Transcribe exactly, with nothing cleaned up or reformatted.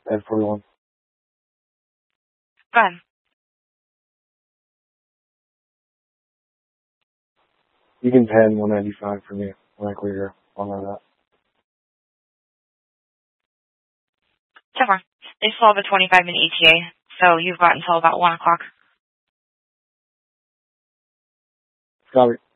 Ed forty-one. Go ahead. You can pen one ninety-five for me when I clear here. I'll know that. ten four. They still have a twenty-five minute E T A, so you've got until about one o'clock. Copy.